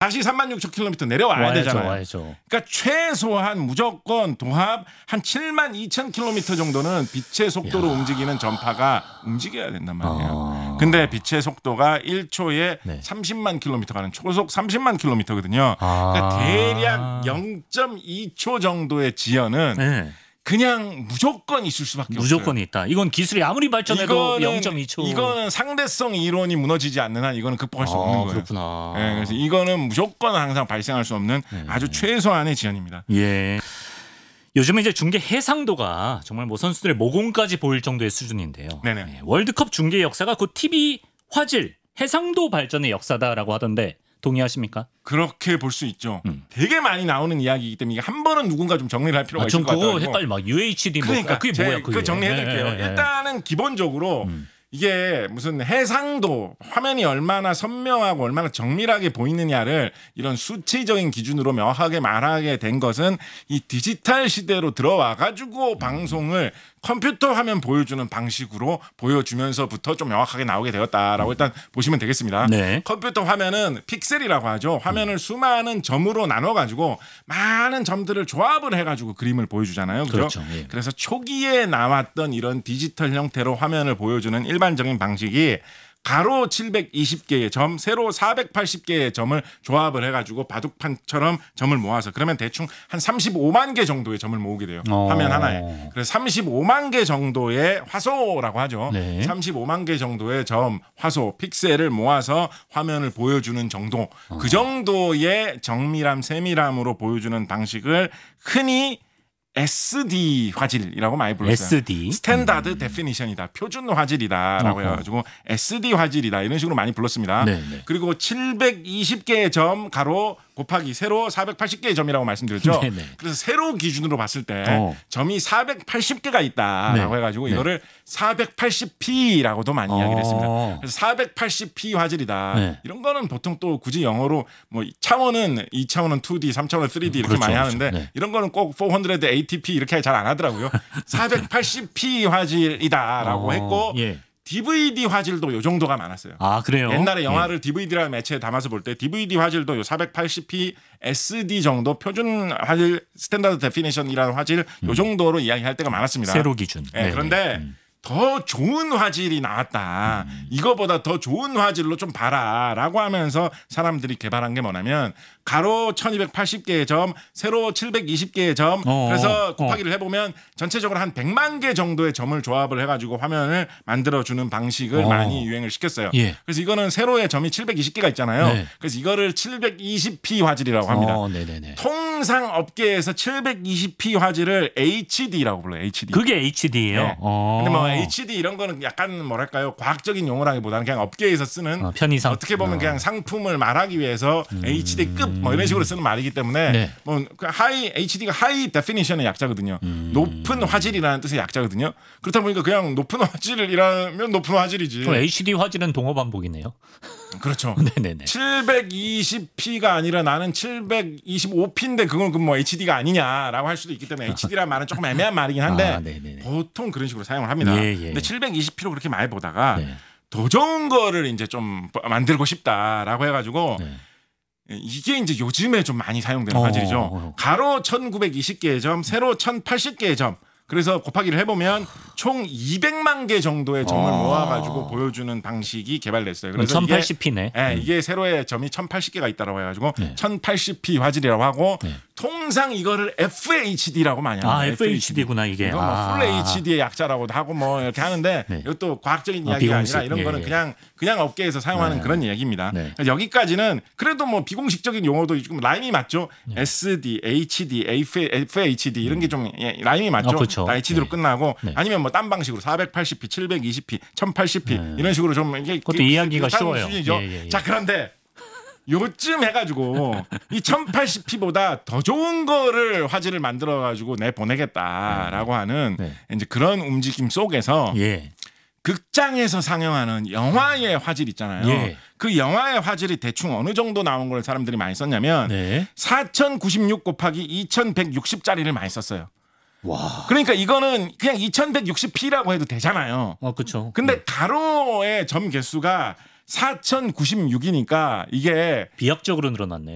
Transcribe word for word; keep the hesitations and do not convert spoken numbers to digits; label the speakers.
Speaker 1: 다시 삼만 육천 킬로미터 내려와야
Speaker 2: 와야죠,
Speaker 1: 되잖아요.
Speaker 2: 와야죠.
Speaker 1: 그러니까 최소한 무조건 도합 한 칠만 이천 킬로미터 정도는 빛의 속도로 야. 움직이는 전파가 움직여야 된단 말이에요. 아. 근데 빛의 속도가 일 초에 네. 삼십만 킬로미터 가는 초속 삼십만 킬로미터거든요. 아. 그러니까 대략 영 점 이 초 정도의 지연은 네. 그냥 무조건 있을 수밖에
Speaker 2: 무조건
Speaker 1: 없어요.
Speaker 2: 무조건 있다. 이건 기술이 아무리 발전해도 영 점 이 초.
Speaker 1: 이거는 상대성 이론이 무너지지 않는 한 이거는 극복할 수 아, 없는 거예요.
Speaker 2: 그렇구나.
Speaker 1: 네, 그래서 이거는 무조건 항상 발생할 수 없는 네. 아주 최소한의 지연입니다.
Speaker 2: 예. 요즘은 이제 중계 해상도가 정말 뭐 선수들의 모공까지 보일 정도의 수준인데요. 네네. 네, 월드컵 중계 역사가 곧 티비 화질, 해상도 발전의 역사다라고 하던데 동의하십니까?
Speaker 1: 그렇게 볼 수 있죠. 음. 되게 많이 나오는 이야기이기 때문에 한 번은 누군가 좀 정리를 할 필요가
Speaker 2: 아,
Speaker 1: 있을 것 같아요.
Speaker 2: 그거 헷갈려 막 유에이치디 뭐
Speaker 1: 그러니까
Speaker 2: 그게 뭐야 그게.
Speaker 1: 그 정리해드릴게요. 네, 네, 네. 일단은 기본적으로 음. 이게 무슨 해상도 화면이 얼마나 선명하고 얼마나 정밀하게 보이느냐를 이런 수치적인 기준으로 명확하게 말하게 된 것은 이 디지털 시대로 들어와 가지고 음. 방송을 컴퓨터 화면 보여주는 방식으로 보여주면서부터 좀 명확하게 나오게 되었다라고 일단 보시면 되겠습니다. 네. 컴퓨터 화면은 픽셀이라고 하죠. 화면을 음. 수많은 점으로 나눠가지고 많은 점들을 조합을 해가지고 그림을 보여주잖아요. 그죠? 그렇죠. 예. 그래서 초기에 나왔던 이런 디지털 형태로 화면을 보여주는 일반적인 방식이 가로 칠백이십 개의 점, 세로 사백팔십 개의 점을 조합을 해가지고 바둑판처럼 점을 모아서 그러면 대충 한 삼십오만 개 정도의 점을 모으게 돼요. 오. 화면 하나에. 그래서 삼십오만 개 정도의 화소라고 하죠. 네. 삼십오만 개 정도의 점, 화소, 픽셀을 모아서 화면을 보여주는 정도. 오. 그 정도의 정밀함, 세밀함으로 보여주는 방식을 흔히 에스디 화질이라고 많이 불렀어요.
Speaker 2: 에스디
Speaker 1: 스탠다드 음. 데피니션이다. 표준 화질이다라고 어허. 해가지고 에스디 화질이다 이런 식으로 많이 불렀습니다. 네네. 그리고 칠백이십 개의 점 가로 곱하기 세로 사백팔십 개의 점이라고 말씀드렸죠. 네네. 그래서 세로 기준으로 봤을 때 어. 점이 사백팔십 개가 있다라고 네. 해가지고 네. 이거를 사백팔십 피라고도 많이 어. 이야기를 했습니다. 그래서 사백팔십 피 화질이다. 네. 이런 거는 보통 또 굳이 영어로 뭐 차원은 이 차원은 투 디, 삼 차원은 쓰리 디 이렇게 그렇죠, 많이 하는데 그렇죠. 네. 이런 거는 꼭 사백팔십 피 이렇게 잘 안 하더라고요. 사백팔십 피 화질이다라고 어. 했고 예. 디브이디 화질도 요 정도가 많았어요.
Speaker 2: 아, 그래요?
Speaker 1: 옛날에 영화를 예. 디브이디라는 매체에 담아서 볼 때 디브이디 화질도 요 사백팔십 피 에스디 정도 표준 화질 스탠다드 데피니션이라는 화질 음. 요 정도로 이야기할 때가 많았습니다.
Speaker 2: 세로 기준.
Speaker 1: 네, 그런데 음. 더 좋은 화질이 나왔다. 음. 이거보다 더 좋은 화질로 좀 봐라라고 하면서 사람들이 개발한 게 뭐냐면 가로 천이백팔십 개의 점, 세로 칠백이십 개의 점. 어어. 그래서 곱하기를 해보면 전체적으로 한 백만 개 정도의 점을 조합을 해가지고 화면을 만들어주는 방식을 어어. 많이 유행을 시켰어요. 예. 그래서 이거는 세로의 점이 칠백이십 개가 있잖아요. 네. 그래서 이거를 칠백이십 피 화질이라고 합니다. 어, 통상 업계에서 칠백이십 피 화질을 에이치디라고 불러요. 에이치디.
Speaker 2: 그게 에이치디예요?
Speaker 1: 네. 근데 뭐 에이치디 이런 거는 약간 뭐랄까요 과학적인 용어라기보다는 그냥 업계에서 쓰는
Speaker 2: 어, 편의상
Speaker 1: 어떻게 보면
Speaker 2: 어.
Speaker 1: 그냥 상품을 말하기 위해서 음. 에이치디급 뭐 이런 식으로 쓰는 말이기 때문에 네. 뭐 하이 에이치디가 하이 데피니션의 약자거든요. 음. 높은 화질이라는 뜻의 약자거든요. 그렇다 보니까 그냥 높은 화질이라면 높은 화질이지.
Speaker 2: 그럼 에이치디 화질은 동어 반복이네요.
Speaker 1: 그렇죠.
Speaker 2: 네네네.
Speaker 1: 칠백이십 피가 아니라 나는 칠백이십오 피인데 그건 뭐 에이치디가 아니냐라고 할 수도 있기 때문에 에이치디라는 말은 조금 애매한 말이긴 한데 아, 보통 그런 식으로 사용을 합니다. 예, 예. 근데 칠백이십 피로 그렇게 많이 보다가 네. 더 좋은 거를 이제 좀 만들고 싶다라고 해가지고 네. 이게 이제 요즘에 좀 많이 사용되는 어, 화질이죠. 어. 가로 천구백이십 개의 점, 세로 천팔십 개의 점. 그래서 곱하기를 해보면 총 이백만 개 정도의 점을 어. 모아가지고 보여주는 방식이 개발됐어요. 그래서
Speaker 2: 천팔십 피네.
Speaker 1: 이게, 네, 이게 세로의 점이 천팔십 개가 있다라고 해가지고 네. 천팔십 피 화질이라고 하고 네. 통상 이거를 에프에이치디라고 많이 합니다.
Speaker 2: 아, 에프에이치디구나 이게.
Speaker 1: 이거
Speaker 2: 아.
Speaker 1: 뭐 풀 에이치디의 약자라고도 하고 뭐 이렇게 하는데 네. 이것도 과학적인 아, 이야기가 비공식. 아니라 이런 거는 예. 그냥 그냥 업계에서 사용하는 네. 그런 얘기입니다. 네. 여기까지는 그래도 뭐 비공식적인 용어도 지금 라임이 맞죠. 네. 에스디, 에이치디, 에프에이치디 이런 게 좀 라임이 맞죠.
Speaker 2: 어, 그렇죠.
Speaker 1: 다 에이치디로
Speaker 2: 네.
Speaker 1: 끝나고
Speaker 2: 네.
Speaker 1: 아니면 뭐 딴 방식으로 사백팔십 피, 칠백이십 피, 천팔십 피 네. 이런 식으로 좀 이게
Speaker 2: 그것도 이해하기가 쉬워요.
Speaker 1: 예, 예, 예. 자 그런데 요쯤 해가지고 이 천팔십 피보다 더 좋은 거를 화질을 만들어가지고 내 보내겠다라고 하는 네. 이제 그런 움직임 속에서 예. 극장에서 상영하는 영화의 화질 있잖아요. 예. 그 영화의 화질이 대충 어느 정도 나온 걸 사람들이 많이 썼냐면 네. 사천구십육 곱하기 이천백육십짜리를 많이 썼어요. 와. 그러니까 이거는 그냥 이천백육십 피라고 해도 되잖아요.
Speaker 2: 어, 그렇죠.
Speaker 1: 근데
Speaker 2: 네.
Speaker 1: 가로의 점 개수가 사천구십육이니까 이게
Speaker 2: 비약적으로 늘어났네.